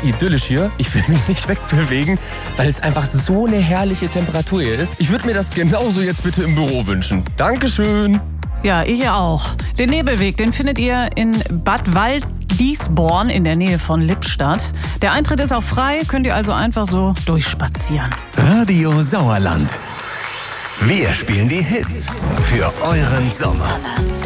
idyllisch hier. Ich will mich nicht wegbewegen, weil es einfach so eine herrliche Temperatur hier ist. Ich würde mir das genauso jetzt bitte im Büro wünschen. Dankeschön. Ja, ich auch. Den Nebelweg, den findet ihr in Bad Waldliesborn in der Nähe von Lippstadt. Der Eintritt ist auch frei, könnt ihr also einfach so durchspazieren. Radio Sauerland. Wir spielen die Hits für euren Sommer.